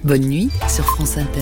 Bonne nuit sur France Inter.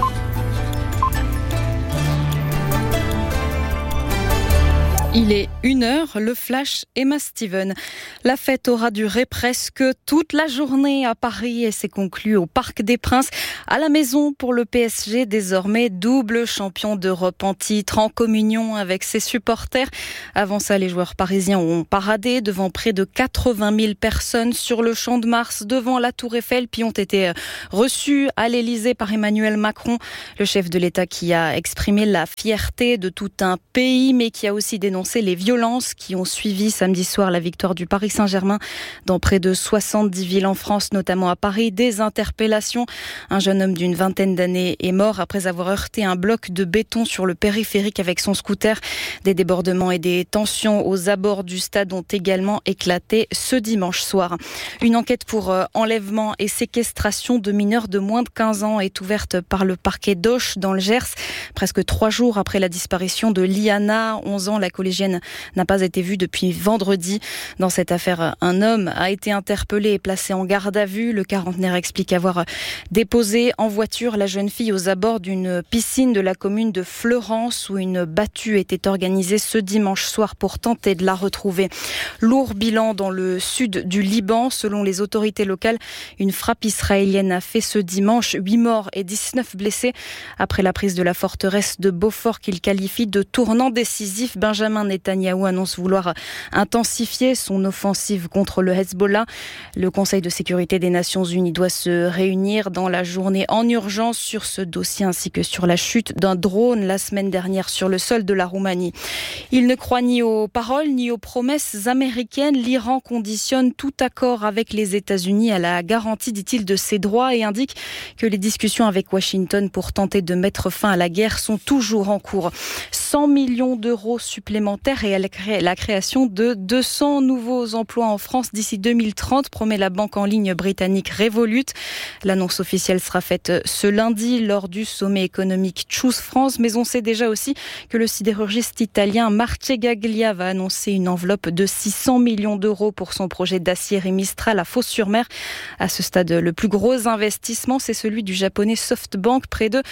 Il est 1h, le flash Emma Steven. La fête aura duré presque toute la journée à Paris et s'est conclue au Parc des Princes. À la maison pour le PSG, désormais double champion d'Europe en titre, en communion avec ses supporters. Avant ça, les joueurs parisiens ont paradé devant près de 80 000 personnes sur le Champ de Mars, devant la Tour Eiffel, puis ont été reçus à l'Élysée par Emmanuel Macron, le chef de l'État qui a exprimé la fierté de tout un pays, mais qui a aussi dénoncé les violences qui ont suivi samedi soir la victoire du Paris Saint-Germain dans près de 70 villes en France, notamment à Paris. Des interpellations. Un jeune homme d'une vingtaine d'années est mort après avoir heurté un bloc de béton sur le périphérique avec son scooter. Des débordements et des tensions aux abords du stade ont également éclaté ce dimanche soir. Une enquête pour enlèvement et séquestration de mineurs de moins de 15 ans est ouverte par le parquet d'Auch dans le Gers. Presque 3 jours après la disparition de Liana, 11 ans, la collégienne n'a pas été vue depuis vendredi. Dans cette affaire, un homme a été interpellé et placé en garde à vue. Le quarantenaire explique avoir déposé en voiture la jeune fille aux abords d'une piscine de la commune de Fleurance où une battue était organisée ce dimanche soir pour tenter de la retrouver. Lourd bilan dans le sud du Liban. Selon les autorités locales, une frappe israélienne a fait ce dimanche 8 morts et 19 blessés après la prise de la forteresse de Beaufort qu'il qualifie de tournant décisif. Benjamin Netanyahou annonce vouloir intensifier son offensive contre le Hezbollah. Le Conseil de sécurité des Nations Unies doit se réunir dans la journée en urgence sur ce dossier ainsi que sur la chute d'un drone la semaine dernière sur le sol de la Roumanie. Il ne croit ni aux paroles ni aux promesses américaines. L'Iran conditionne tout accord avec les États-Unis à la garantie, dit-il, de ses droits et indique que les discussions avec Washington pour tenter de mettre fin à la guerre sont toujours en cours. 100 millions d'euros supplémentaires et la création de 200 nouveaux emplois en France d'ici 2030, promet la banque en ligne britannique Revolut. L'annonce officielle sera faite ce lundi lors du sommet économique Choose France, mais on sait déjà aussi que le sidérurgiste italien Marcegaglia va annoncer une enveloppe de 600 millions d'euros pour son projet d'aciérie Mistral à Fos-sur-Mer. À ce stade, le plus gros investissement, c'est celui du japonais SoftBank, près de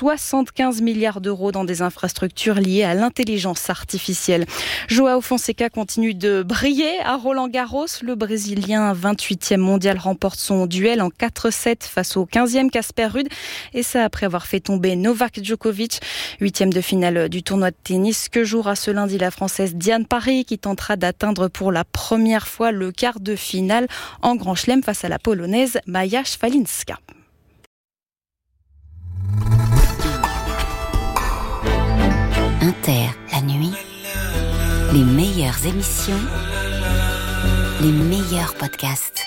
75 milliards d'euros dans des infrastructures liées à l'intelligence artificielle. João Fonseca continue de briller à Roland-Garros. Le Brésilien 28e mondial remporte son duel en 4-7 face au 15e Casper Ruud. Et ça après avoir fait tomber Novak Djokovic. 8e de finale du tournoi de tennis que jouera ce lundi la Française Diane Parry qui tentera d'atteindre pour la première fois le quart de finale en Grand Chelem face à la Polonaise Maja Szwalinska. Inter, la nuit, les meilleures émissions, les meilleurs podcasts.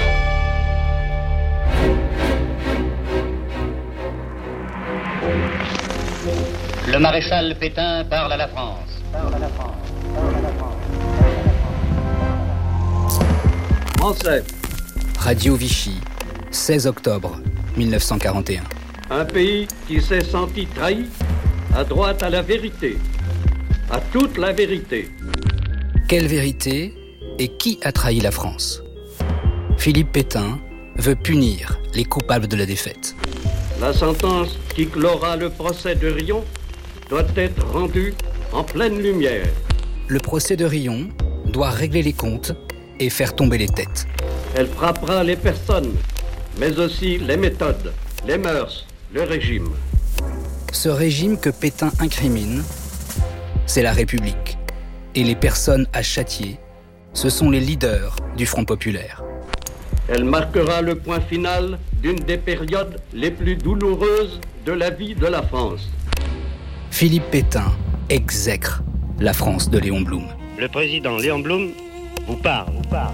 Le maréchal Pétain parle à la France. Français. Radio Vichy, 16 octobre 1941. Un pays qui s'est senti trahi a droit à la vérité, à toute la vérité. Quelle vérité et qui a trahi la France ? Philippe Pétain veut punir les coupables de la défaite. La sentence qui clora le procès de Riom doit être rendue en pleine lumière. Le procès de Riom doit régler les comptes et faire tomber les têtes. Elle frappera les personnes, mais aussi les méthodes, les mœurs, le régime. Ce régime que Pétain incrimine, c'est la République. Et les personnes à châtier, ce sont les leaders du Front populaire. Elle marquera le point final d'une des périodes les plus douloureuses de la vie de la France. Philippe Pétain exècre la France de Léon Blum. Le président Léon Blum vous parle.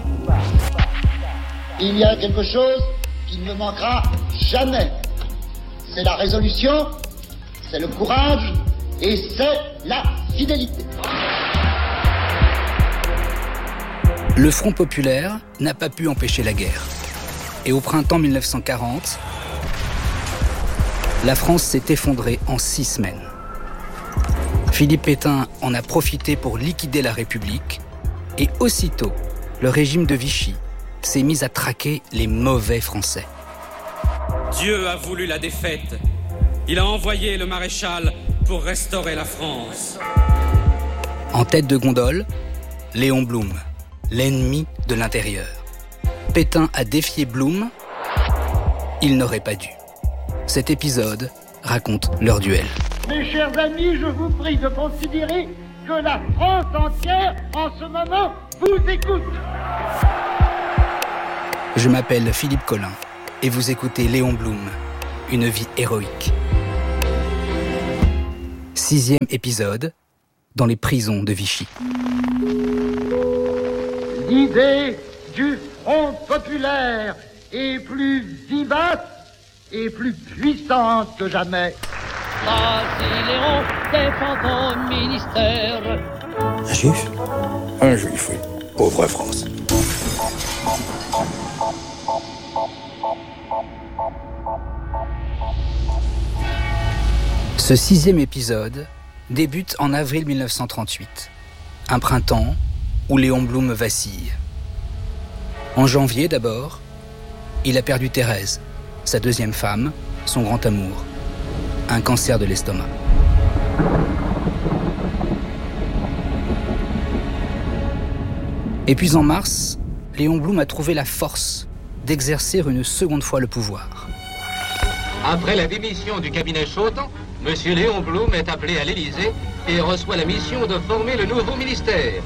Il y a quelque chose qui ne me manquera jamais. C'est la résolution, c'est le courage et c'est la fidélité. Le Front populaire n'a pas pu empêcher la guerre. Et au printemps 1940, la France s'est effondrée en 6 semaines. Philippe Pétain en a profité pour liquider la République et aussitôt, le régime de Vichy s'est mis à traquer les mauvais Français. Dieu a voulu la défaite. Il a envoyé le maréchal pour restaurer la France. En tête de gondole, Léon Blum, l'ennemi de l'intérieur. Pétain a défié Blum. Il n'aurait pas dû. Cet épisode raconte leur duel. Mes chers amis, je vous prie de considérer que la France entière, en ce moment, vous écoute. Je m'appelle Philippe Collin et vous écoutez Léon Blum, une vie héroïque. 6e épisode, dans les prisons de Vichy. L'idée du Front populaire est plus vivace et plus puissante que jamais. Léon, défendant le ministère. Un juif ? Un juif, oui. Pauvre France. Ce 6e épisode débute en avril 1938. Un printemps où Léon Blum vacille. En janvier d'abord, il a perdu Thérèse, sa deuxième femme, son grand amour. Un cancer de l'estomac. Et puis en mars, Léon Blum a trouvé la force d'exercer une seconde fois le pouvoir. Après la démission du cabinet Chautemps, M. Léon Blum est appelé à l'Élysée et reçoit la mission de former le nouveau ministère.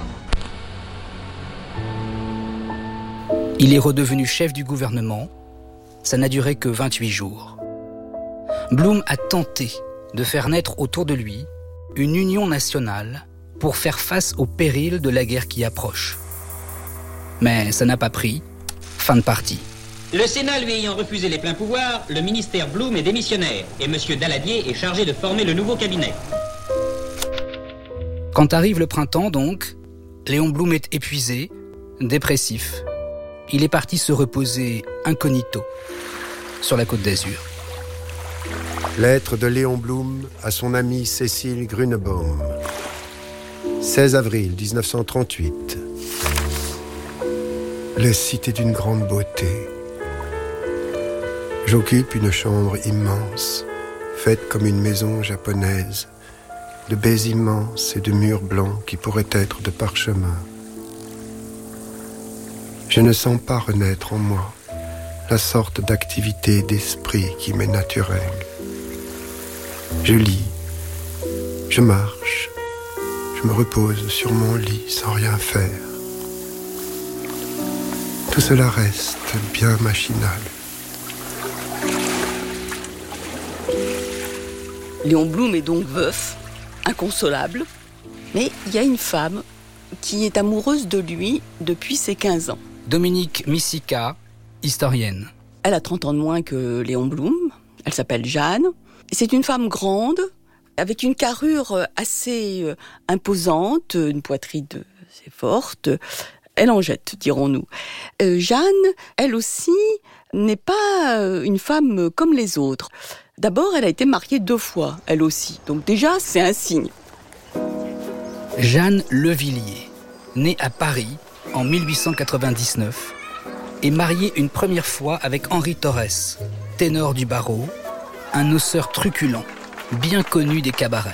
Il est redevenu chef du gouvernement. Ça n'a duré que 28 jours. Blum a tenté de faire naître autour de lui une union nationale pour faire face au péril de la guerre qui approche. Mais ça n'a pas pris. Fin de partie. Le Sénat lui ayant refusé les pleins pouvoirs, le ministère Blum est démissionnaire et M. Daladier est chargé de former le nouveau cabinet. Quand arrive le printemps donc, Léon Blum est épuisé, dépressif. Il est parti se reposer incognito sur la Côte d'Azur. Lettre de Léon Blum à son amie Cécile Grunebaum. 16 avril 1938. La cité d'une grande beauté. J'occupe une chambre immense, faite comme une maison japonaise, de baies immenses et de murs blancs qui pourraient être de parchemin. Je ne sens pas renaître en moi la sorte d'activité d'esprit qui m'est naturelle. Je lis, je marche, je me repose sur mon lit sans rien faire. Tout cela reste bien machinal. Léon Blum est donc veuf, inconsolable, mais il y a une femme qui est amoureuse de lui depuis ses 15 ans. Dominique Missika, historienne. Elle a 30 ans de moins que Léon Blum, elle s'appelle Jeanne. C'est une femme grande, avec une carrure assez imposante, une poitrine assez forte. Elle en jette, dirons-nous. Jeanne, elle aussi, n'est pas une femme comme les autres. D'abord, elle a été mariée 2 fois, elle aussi. Donc déjà, c'est un signe. Jeanne Levilliers, née à Paris en 1899, est mariée une première fois avec Henri Torres, ténor du barreau, un osseur truculent, bien connu des cabarets.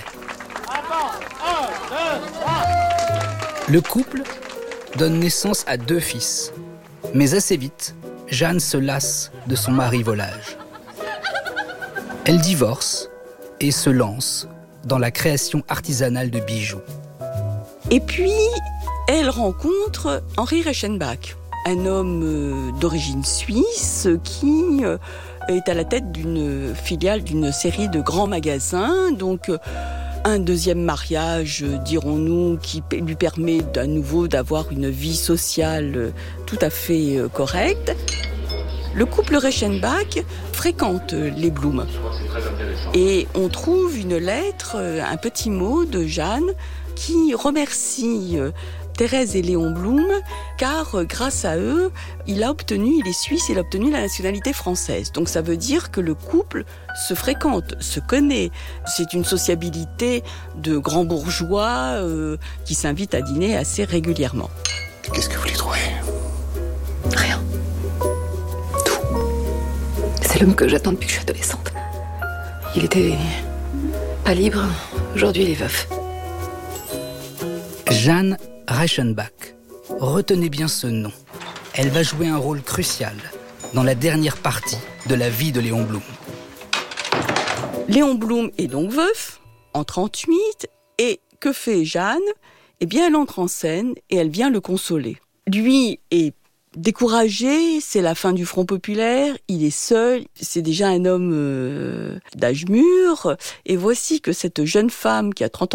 Le couple donne naissance à 2 fils. Mais assez vite, Jeanne se lasse de son mari volage. Elle divorce et se lance dans la création artisanale de bijoux. Et puis, elle rencontre Henri Reichenbach, un homme d'origine suisse qui est à la tête d'une filiale d'une série de grands magasins. Donc, un deuxième mariage, dirons-nous, qui lui permet à nouveau d'avoir une vie sociale tout à fait correcte. Le couple Reichenbach fréquente les Blum. Et on trouve une lettre, un petit mot de Jeanne qui remercie Thérèse et Léon Blum, car grâce à eux, il est suisse, il a obtenu la nationalité française. Donc ça veut dire que le couple se fréquente, se connaît. C'est une sociabilité de grands bourgeois qui s'invitent à dîner assez régulièrement. Qu'est-ce que vous lui trouvez ? Rien. Tout. C'est l'homme que j'attends depuis que je suis adolescente. Il était pas libre, aujourd'hui il est veuf. Jeanne Reichenbach. Retenez bien ce nom. Elle va jouer un rôle crucial dans la dernière partie de la vie de Léon Blum. Léon Blum est donc veuf en 1938 et que fait Jeanne ? Eh bien, elle entre en scène et elle vient le consoler. Lui est découragé, c'est la fin du Front populaire, il est seul, c'est déjà un homme d'âge mûr. Et voici que cette jeune femme qui a 30 ans